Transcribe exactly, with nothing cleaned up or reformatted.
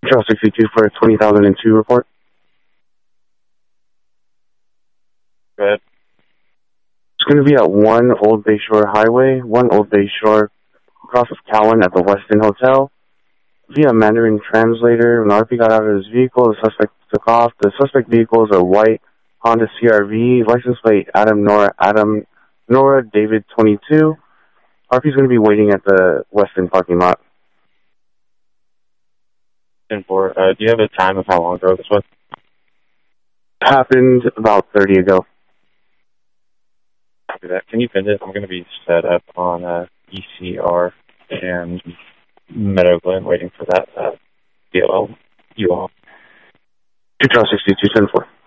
Control sixty-two for a twenty thousand two report. Go ahead. It's going to be at one Old Bayshore Highway, one Old Bayshore, across of Cowan at the Westin Hotel. Via Mandarin translator, when R P got out of his vehicle, the suspect took off. The suspect vehicle is a white Honda C R V, license plate Adam Nora Adam Nora David twenty-two. R P's going to be waiting at the Westin parking lot. ten four, uh, do you have a time of how long ago this was? Happened about thirty ago. Copy that. Can you pin it? I'm going to be set up on uh, E C R and Meadow Glen waiting for that uh, D L L. You all. Control sixty-two ten four.